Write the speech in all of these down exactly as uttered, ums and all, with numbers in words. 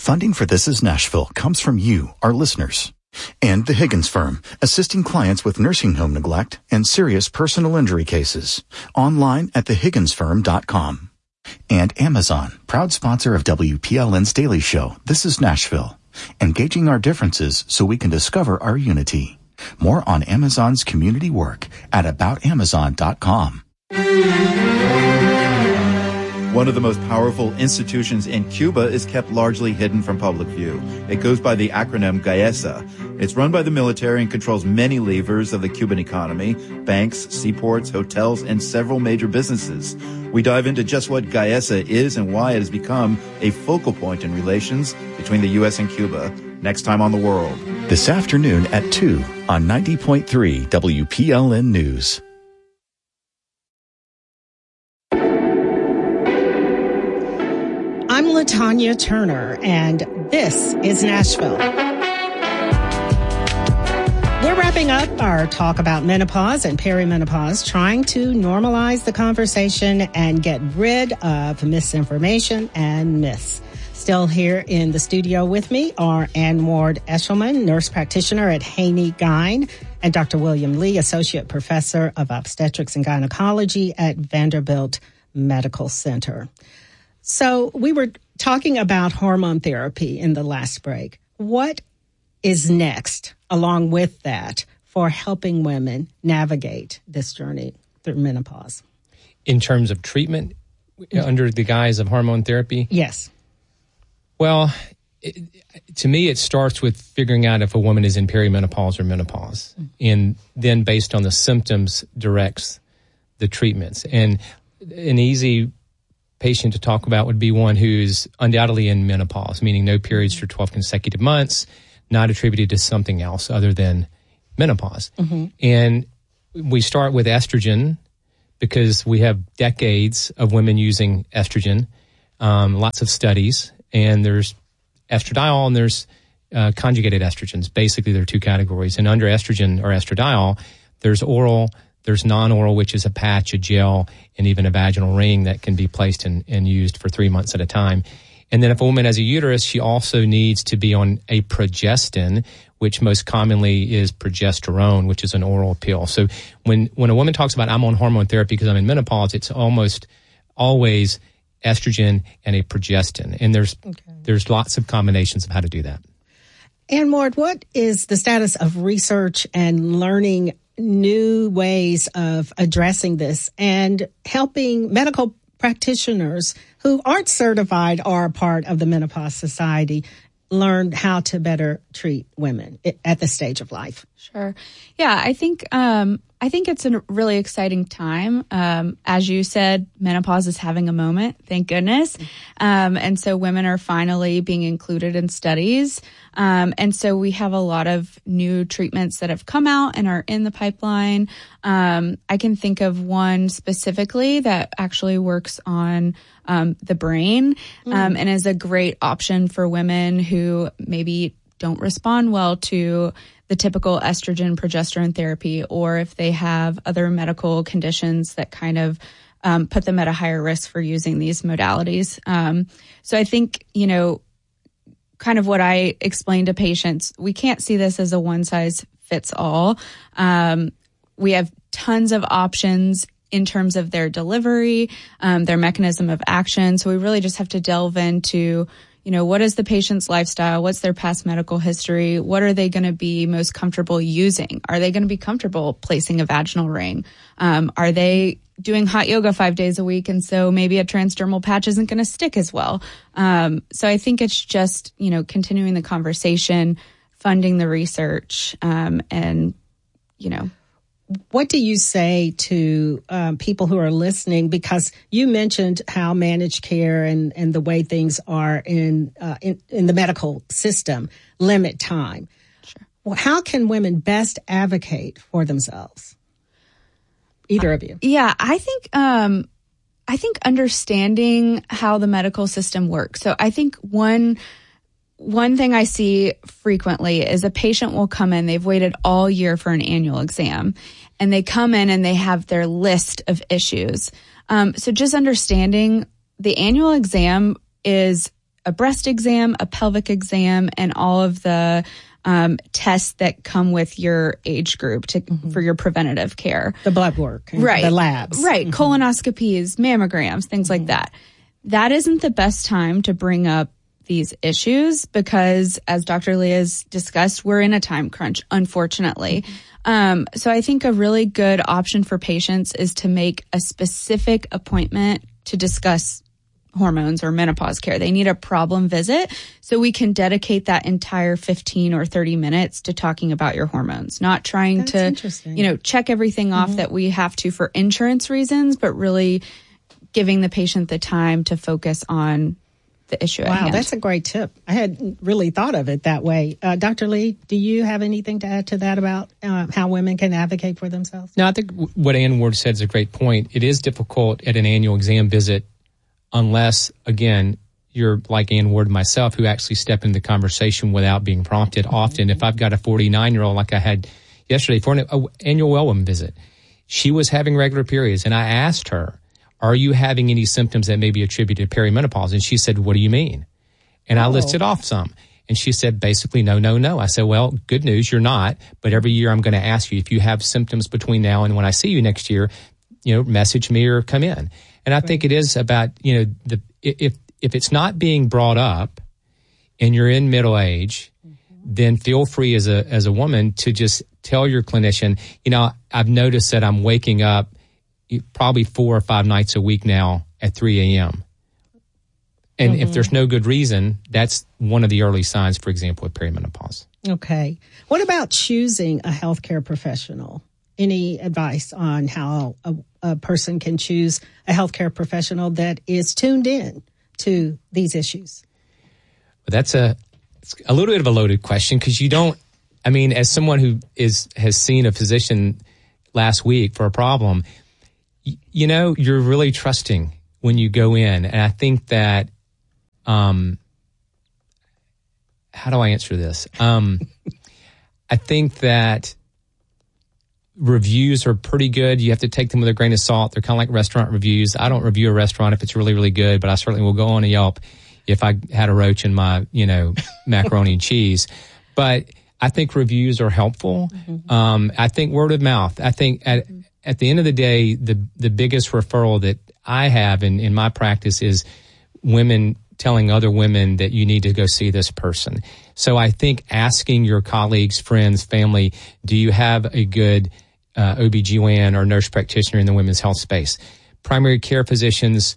Funding for This Is Nashville comes from you, our listeners. And the Higgins Firm, assisting clients with nursing home neglect and serious personal injury cases. Online at the higgins firm dot com. And Amazon, proud sponsor of W P L N's Daily Show, This Is Nashville. Engaging our differences so we can discover our unity. More on Amazon's community work at about amazon dot com. One of the most powerful institutions in Cuba is kept largely hidden from public view. It goes by the acronym GAESA. It's run by the military and controls many levers of the Cuban economy, banks, seaports, hotels, and several major businesses. We dive into just what GAESA is and why it has become a focal point in relations between the U S and Cuba. Next time on The World. This afternoon at two on ninety point three W P L N News. I'm LaTanya Turner, and this is Nashville. We're wrapping up our talk about menopause and perimenopause, trying to normalize the conversation and get rid of misinformation and myths. Still here in the studio with me are Ann Ward Eshelman, nurse practitioner at Haney Gyn, and Doctor William Lee, associate professor of obstetrics and gynecology at Vanderbilt Medical Center. So we were talking about hormone therapy in the last break. What is next along with that for helping women navigate this journey through menopause? In terms of treatment mm-hmm. under the guise of hormone therapy? Yes. Well, it, to me, it starts with figuring out if a woman is in perimenopause or menopause. Mm-hmm. And then based on the symptoms, directs the treatments. And an easy patient to talk about would be one who's undoubtedly in menopause, meaning no periods for twelve consecutive months, not attributed to something else other than menopause. Mm-hmm. And we start with estrogen because we have decades of women using estrogen, um, lots of studies, and there's estradiol and there's uh, conjugated estrogens. Basically, there are two categories. And under estrogen or estradiol, there's oral, there's non-oral, which is a patch, a gel, and even a vaginal ring that can be placed and, and used for three months at a time. And then if a woman has a uterus, she also needs to be on a progestin, which most commonly is progesterone, which is an oral pill. So when, when a woman talks about, I'm on hormone therapy because I'm in menopause, it's almost always estrogen and a progestin. And there's okay. there's lots of combinations of how to do that. Ann Ward, what is the status of research and learning new ways of addressing this and helping medical practitioners who aren't certified or a part of the Menopause Society learn how to better treat women at this stage of life? Sure. Yeah, I think um, I think it's a really exciting time. Um, as you said, menopause is having a moment, thank goodness. Um, and so women are finally being included in studies. Um, and so we have a lot of new treatments that have come out and are in the pipeline. Um, I can think of one specifically that actually works on um, the brain um, mm. and is a great option for women who maybe don't respond well to the typical estrogen progesterone therapy, or if they have other medical conditions that kind of um, put them at a higher risk for using these modalities. Um, so I think, you know, kind of what I explain to patients, we can't see this as a one size fits all. Um, we have tons of options in terms of their delivery, um, their mechanism of action. So we really just have to delve into, you know, what is the patient's lifestyle? What's their past medical history? What are they going to be most comfortable using? Are they going to be comfortable placing a vaginal ring? Um, are they doing hot yoga five days a week? And so maybe a transdermal patch isn't going to stick as well. Um, so I think it's just, you know, continuing the conversation, funding the research, um, and, you know. What do you say to um, people who are listening? Because you mentioned how managed care and, and the way things are in, uh, in in the medical system limit time. Sure. Well, how can women best advocate for themselves? Either uh, of you. Yeah, I think um, I think understanding how the medical system works. So I think one. One thing I see frequently is a patient will come in, they've waited all year for an annual exam, and they come in and they have their list of issues. Um, so just understanding the annual exam is a breast exam, a pelvic exam, and all of the um, tests that come with your age group to, mm-hmm. for your preventative care. The blood work, right? The labs, right? Mm-hmm. Colonoscopies, mammograms, things mm-hmm. like that. That isn't the best time to bring up these issues because, as Doctor Lee has discussed, we're in a time crunch, unfortunately. Mm-hmm. Um, so I think a really good option for patients is to make a specific appointment to discuss hormones or menopause care. They need a problem visit so we can dedicate that entire fifteen or thirty minutes to talking about your hormones, not trying That's to, you know, check everything off mm-hmm. that we have to for insurance reasons, but really giving the patient the time to focus on the issue at wow, hand. That's a great tip. I hadn't really thought of it that way. Uh, Doctor Lee, do you have anything to add to that about uh, how women can advocate for themselves? No, I think what Ann Ward said is a great point. It is difficult at an annual exam visit unless, again, you're like Ann Ward and myself who actually step into the conversation without being prompted. Mm-hmm. Often, if I've got a forty-nine-year-old like I had yesterday for an uh, annual well woman visit, she was having regular periods, and I asked her, are you having any symptoms that may be attributed to perimenopause? And she said, what do you mean? And oh. I listed off some. And she said, basically, no, no, no. I said, well, good news, you're not. But every year I'm going to ask you if you have symptoms between now and when I see you next year, you know, message me or come in. And I right. think it is about, you know, the if if it's not being brought up and you're in middle age, mm-hmm. then feel free as a as a woman to just tell your clinician, you know, I've noticed that I'm waking up probably four or five nights a week now at three a.m. And mm-hmm. if there's no good reason, that's one of the early signs, for example, of perimenopause. Okay. What about choosing a healthcare professional? Any advice on how a, a person can choose a healthcare professional that is tuned in to these issues? Well, that's a, it's a little bit of a loaded question because you don't, I mean, as someone who is has seen a physician last week for a problem, you know, you're really trusting when you go in. And I think that, um, how do I answer this? Um, I think that reviews are pretty good. You have to take them with a grain of salt. They're kind of like restaurant reviews. I don't review a restaurant if it's really, really good, but I certainly will go on a Yelp if I had a roach in my, you know, macaroni and cheese. But I think reviews are helpful. Mm-hmm. Um, I think word of mouth. I think at, mm-hmm. At the end of the day, the the biggest referral that I have in, in my practice is women telling other women that you need to go see this person. So I think asking your colleagues, friends, family, do you have a good uh, O B G Y N or nurse practitioner in the women's health space? Primary care physicians,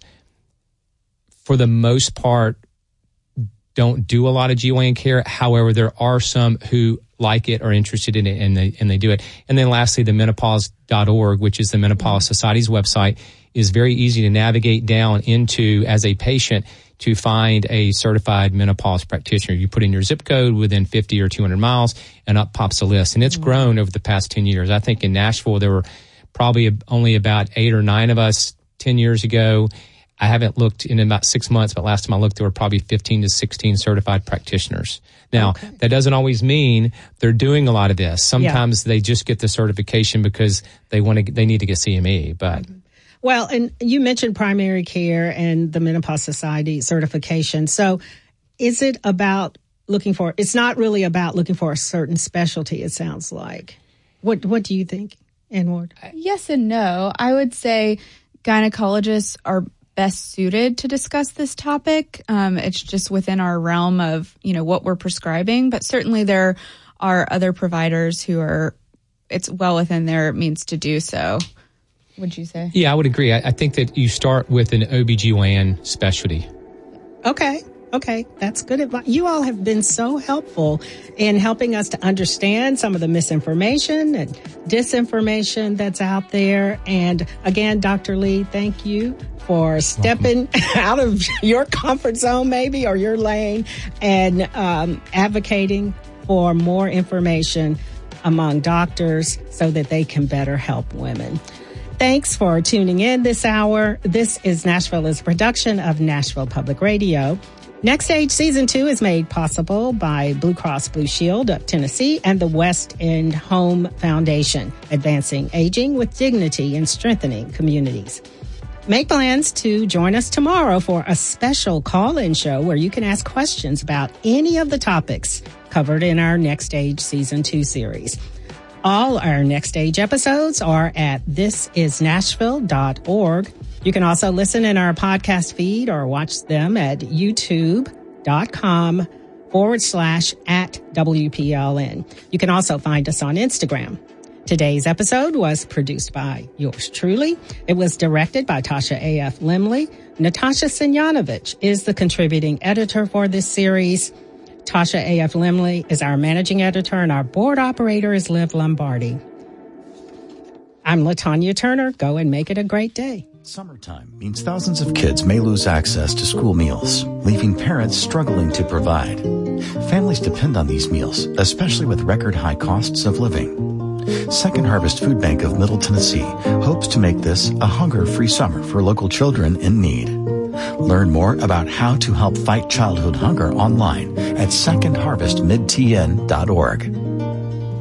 for the most part, don't do a lot of G Y N care. However, there are some who like it or interested in it and they and they do it. And then lastly, the menopause dot org, which is the Menopause Society's website, is very easy to navigate down into as a patient to find a certified menopause practitioner. You put in your zip code within fifty or two hundred miles and up pops a list. And it's mm-hmm. grown over the past ten years. I think in Nashville, there were probably only about eight or nine of us ten years ago. I haven't looked in about six months, but last time I looked, there were probably fifteen to sixteen certified practitioners. Now, okay. that doesn't always mean they're doing a lot of this. Sometimes yeah. they just get the certification because they want to, they need to get C M E, but. Well, and you mentioned primary care and the Menopause Society certification. So is it about looking for, it's not really about looking for a certain specialty, it sounds like. What, what do you think, Ann Ward? Yes and no. I would say gynecologists are best suited to discuss this topic. Um, it's just within our realm of, you know, what we're prescribing, but certainly there are other providers who are, it's well within their means to do so. Would you say? Yeah, I would agree. I, I think that you start with an O B G Y N specialty. Okay. Okay, that's good advice. You all have been so helpful in helping us to understand some of the misinformation and disinformation that's out there. And again, Doctor Lee, thank you for stepping out of your comfort zone maybe or your lane and um, advocating for more information among doctors so that they can better help women. Thanks for tuning in this hour. This is Nashville is a production of Nashville Public Radio. Next Stage Season two is made possible by Blue Cross Blue Shield of Tennessee and the West End Home Foundation, advancing aging with dignity and strengthening communities. Make plans to join us tomorrow for a special call-in show where you can ask questions about any of the topics covered in our Next Stage Season two series. All our Next Stage episodes are at this is nashville dot org. You can also listen in our podcast feed or watch them at youtube.com forward slash at WPLN. You can also find us on Instagram. Today's episode was produced by yours truly. It was directed by Tasha A F. Limley. Natasha Simjonovich is the contributing editor for this series. Tasha A F. Limley is our managing editor, and our board operator is Liv Lombardi. I'm LaTanya Turner. Go and make it a great day. Summertime means thousands of kids may lose access to school meals, leaving parents struggling to provide. Families depend on these meals, especially with record high costs of living. Second Harvest Food Bank of Middle Tennessee hopes to make this a hunger-free summer for local children in need. Learn more about how to help fight childhood hunger online at second harvest mid t n dot org.